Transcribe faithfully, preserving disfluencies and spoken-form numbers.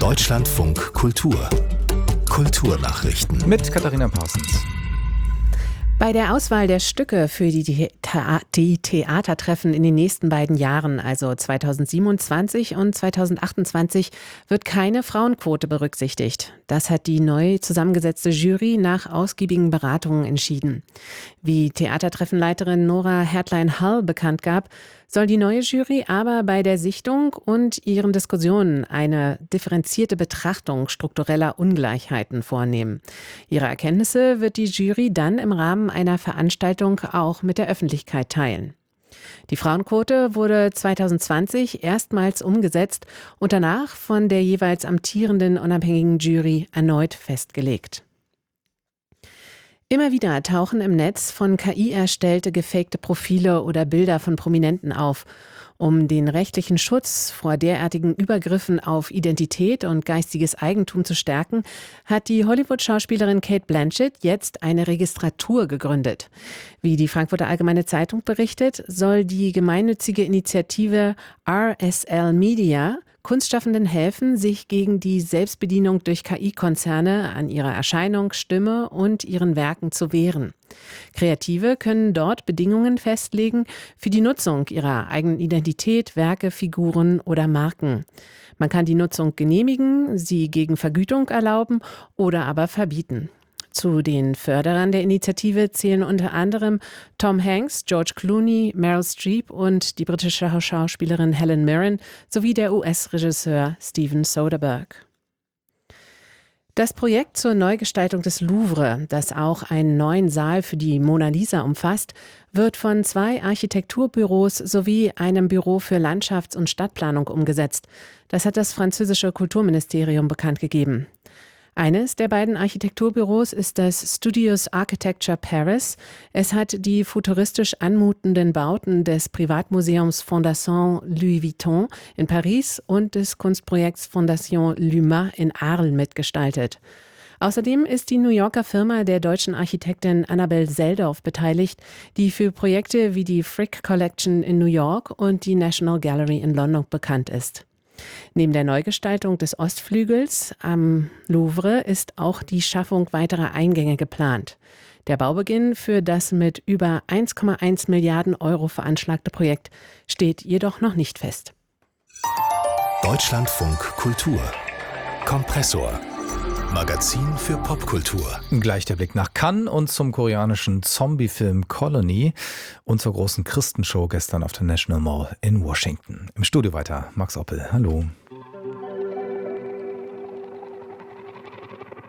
Deutschlandfunk Kultur. Kulturnachrichten. Mit Katharina Parsons. Bei der Auswahl der Stücke für die, Thea- die Theatertreffen in den nächsten beiden Jahren, also zweitausendsiebenundzwanzig und zweitausendachtundzwanzig, wird keine Frauenquote berücksichtigt. Das hat die neu zusammengesetzte Jury nach ausgiebigen Beratungen entschieden. Wie Theatertreffenleiterin Nora Hertlein-Hall bekannt gab, soll die neue Jury aber bei der Sichtung und ihren Diskussionen eine differenzierte Betrachtung struktureller Ungleichheiten vornehmen. Ihre Erkenntnisse wird die Jury dann im Rahmen einer Veranstaltung auch mit der Öffentlichkeit teilen. Die Frauenquote wurde zweitausendzwanzig erstmals umgesetzt und danach von der jeweils amtierenden unabhängigen Jury erneut festgelegt. Immer wieder tauchen im Netz von K I erstellte gefakte Profile oder Bilder von Prominenten auf. Um den rechtlichen Schutz vor derartigen Übergriffen auf Identität und geistiges Eigentum zu stärken, hat die Hollywood-Schauspielerin Cate Blanchett jetzt eine Registratur gegründet. Wie die Frankfurter Allgemeine Zeitung berichtet, soll die gemeinnützige Initiative R S L Media Kunstschaffenden helfen, sich gegen die Selbstbedienung durch K I-Konzerne an ihrer Erscheinung, Stimme und ihren Werken zu wehren. Kreative können dort Bedingungen festlegen für die Nutzung ihrer eigenen Identität, Werke, Figuren oder Marken. Man kann die Nutzung genehmigen, sie gegen Vergütung erlauben oder aber verbieten. Zu den Förderern der Initiative zählen unter anderem Tom Hanks, George Clooney, Meryl Streep und die britische Schauspielerin Helen Mirren sowie der U S-Regisseur Steven Soderbergh. Das Projekt zur Neugestaltung des Louvre, das auch einen neuen Saal für die Mona Lisa umfasst, wird von zwei Architekturbüros sowie einem Büro für Landschafts- und Stadtplanung umgesetzt. Das hat das französische Kulturministerium bekannt gegeben. Eines der beiden Architekturbüros ist das Studios Architecture Paris. Es hat die futuristisch anmutenden Bauten des Privatmuseums Fondation Louis Vuitton in Paris und des Kunstprojekts Fondation Luma in Arles mitgestaltet. Außerdem ist die New Yorker Firma der deutschen Architektin Annabel Seldorf beteiligt, die für Projekte wie die Frick Collection in New York und die National Gallery in London bekannt ist. Neben der Neugestaltung des Ostflügels am Louvre ist auch die Schaffung weiterer Eingänge geplant. Der Baubeginn für das mit über eins Komma eins Milliarden Euro veranschlagte Projekt steht jedoch noch nicht fest. Deutschlandfunk Kultur. Kompressor. Magazin für Popkultur. Gleich der Blick nach Cannes und zum koreanischen Zombie-Film Colony und zur großen Christenshow gestern auf der National Mall in Washington. Im Studio weiter Max Oppel. Hallo.